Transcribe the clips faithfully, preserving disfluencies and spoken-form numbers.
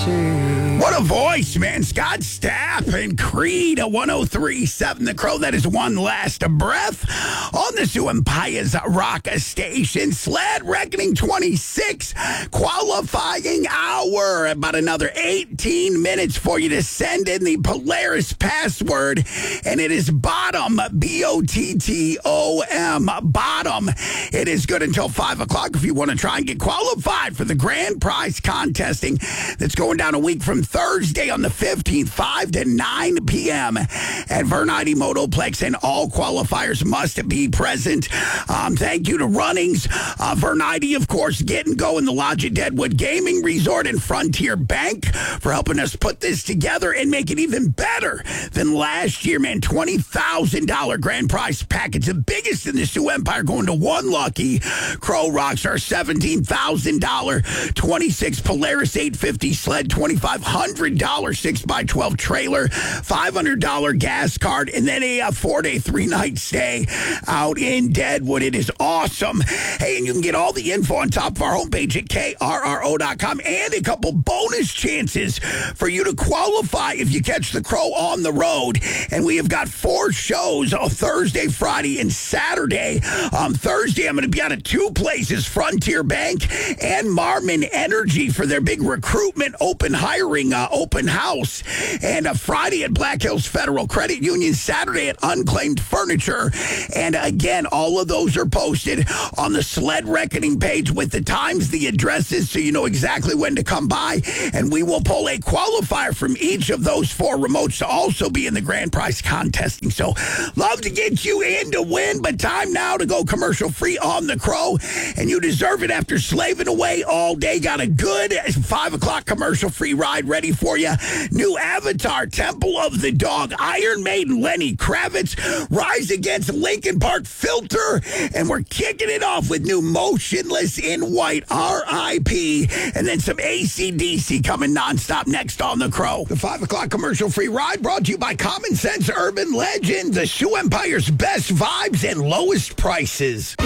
see. What a voice, man. Scott Stapp and Creed at one oh three point seven The Crow. That is One Last Breath on the Sue and Pius Rock Station. Sled Reckoning twenty-six, qualifying hour. About another eighteen minutes for you to send in the Polaris password, and it is bottom, B O T T O M, bottom. It is good until five o'clock if you want to try and get qualified for the grand prize contesting that's going down a week from Thursday on the fifteenth, five to nine p.m. at Vernite Motoplex, and all qualifiers must be present. Um, thank you to Runnings, uh, Vernite, of course, Getting Going, the Lodge at Deadwood Gaming Resort, and Frontier Bank for helping us put this together and make it even better than last year, man. twenty thousand dollars grand prize package, the biggest in the Sioux Empire, going to one lucky Crow Rockstar. Seventeen thousand dollars twenty-six Polaris eight fifty sled, twenty-five hundred dollars six by twelve trailer, five hundred dollars gas card, and then a, a four-day, three-night stay out in Deadwood. It is awesome. Hey, and you can get all the info on top of our homepage at K R R O dot com, and a couple bonus chances for you to qualify if you catch the Crow on the road. And we have got four shows on Thursday, Friday, and Saturday. Um, Thursday, I'm going to be out at two places, Frontier Bank and Marmon Energy, for their big recruitment open hiring uh, open house. And uh, Friday at Black Hills Federal Credit Union, Saturday at Unclaimed Furniture. And again, all of those are posted on the Sled Reckoning page with the times, the addresses, so you know exactly when to come by. And we will pull a qualifier from each of those four remotes to also be in the grand prize contesting. So love to get you in to win, but time now to go commercial free on the Crow. And you deserve it after slaving away all day. Got a good five o'clock commercial free ride ready for you. New Avatar, Temple of the Dog, Iron Maiden, Lenny Kravitz, Rise Against Linkin Park, Filter, and we're kicking it off with new Motionless in White, R I P, and then some A C D C coming nonstop next on the Crow. The five o'clock commercial free ride brought to you by Common Sense Urban Legend, the Sioux Empire's best vibes and lowest prices.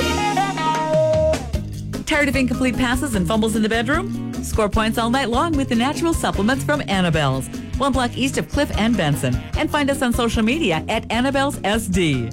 Tired of incomplete passes and fumbles in the bedroom? Score points all night long with the natural supplements from Annabelle's, one block east of Cliff and Benson. And find us on social media at Annabelle's S D.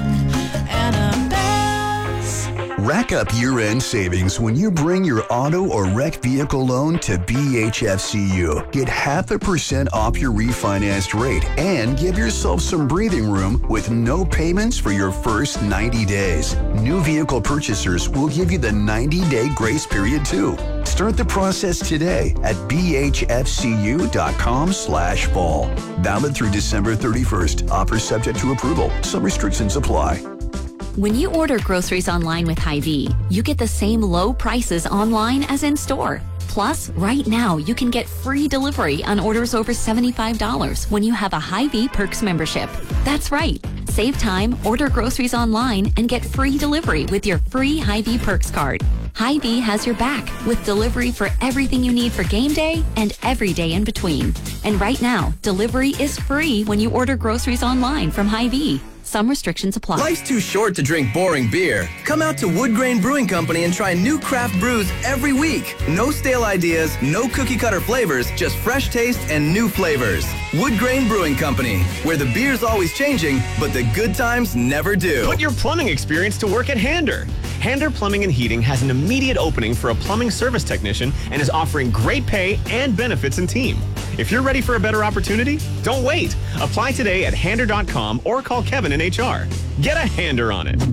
Rack up year-end savings when you bring your auto or wrecked vehicle loan to B H F C U. Get half a percent off your refinanced rate and give yourself some breathing room with no payments for your first ninety days. New vehicle purchasers will give you the ninety-day grace period too. Start the process today at B H F C U dot com slash fall. Valid through December thirty-first. Offer subject to approval. Some restrictions apply. When you order groceries online with Hy-Vee, you get the same low prices online as in store. Plus, right now, you can get free delivery on orders over seventy-five dollars when you have a Hy-Vee Perks membership. That's right. Save time, order groceries online, and get free delivery with your free Hy-Vee Perks card. Hy-Vee has your back with delivery for everything you need for game day and every day in between. And right now, delivery is free when you order groceries online from Hy-Vee. Some restrictions apply. Life's too short to drink boring beer. Come out to Wood Grain Brewing Company and try new craft brews every week. No stale ideas, no cookie-cutter flavors, just fresh taste and new flavors. Wood Grain Brewing Company, where the beer's always changing, but the good times never do. Put your plumbing experience to work at Hander. Hander Plumbing and Heating has an immediate opening for a plumbing service technician and is offering great pay and benefits in team. If you're ready for a better opportunity, don't wait. Apply today at hander dot com or call Kevin in H R. Get a Hander on it.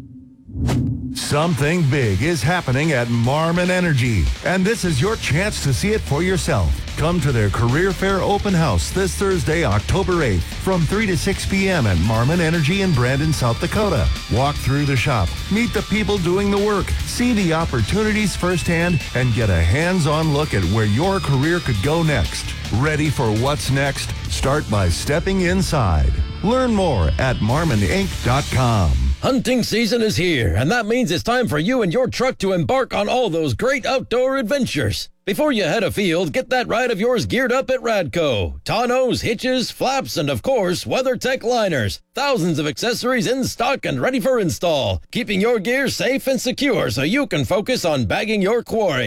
Something big is happening at Marmon Energy, and this is your chance to see it for yourself. Come to their Career Fair Open House this Thursday, October eighth, from three to six p.m. at Marmon Energy in Brandon, South Dakota. Walk through the shop, meet the people doing the work, see the opportunities firsthand, and get a hands-on look at where your career could go next. Ready for what's next? Start by stepping inside. Learn more at marmon inc dot com. Hunting season is here, and that means it's time for you and your truck to embark on all those great outdoor adventures. Before you head afield, get that ride of yours geared up at Radco. Tonneaus, hitches, flaps, and of course, WeatherTech liners. Thousands of accessories in stock and ready for install, keeping your gear safe and secure so you can focus on bagging your quarry.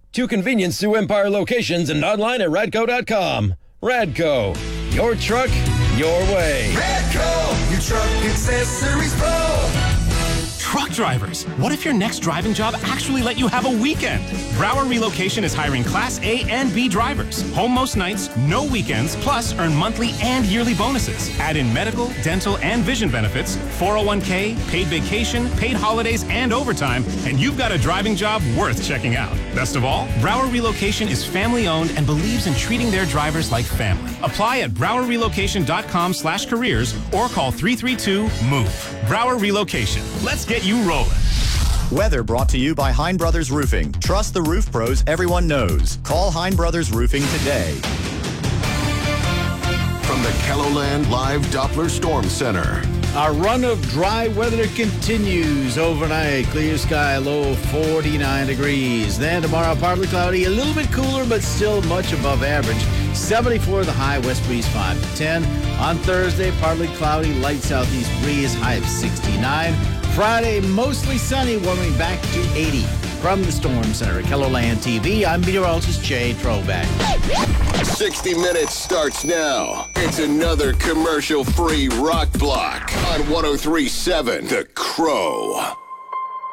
Two convenient Sioux Empire locations and online at radco dot com. Radco, your truck, your way. Radco, your truck accessories pro. Truck drivers, what if your next driving job actually let you have a weekend? Brower Relocation is hiring Class A and B drivers. Home most nights, no weekends, plus earn monthly and yearly bonuses. Add in medical, dental, and vision benefits, four oh one k, paid vacation, paid holidays, and overtime, and you've got a driving job worth checking out. Best of all, Brower Relocation is family-owned and believes in treating their drivers like family. Apply at brower relocation dot com slash careers or call three three two, MOVE. Brower Relocation. Let's get you rolling. Weather brought to you by Hein Brothers Roofing. Trust the roof pros everyone knows. Call Hein Brothers Roofing today. From the KELOLAND Live Doppler Storm Center. Our run of dry weather continues overnight. Clear sky, low forty-nine degrees. Then tomorrow, partly cloudy, a little bit cooler, but still much above average. seventy-four the high, west breeze five to ten. On Thursday, partly cloudy, light southeast breeze, high of sixty-nine. Friday, mostly sunny, warming back to eighty. From the Storm Center at KELOLAND T V, I'm meteorologist Jay Troback. sixty minutes starts now. It's another commercial-free rock block on one oh three point seven The Crow.